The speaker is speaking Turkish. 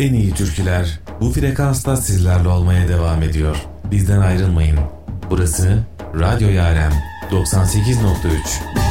en iyi türküler bu frekansta sizlerle olmaya devam ediyor. Bizden ayrılmayın. Burası Radyo Yarem 98.3.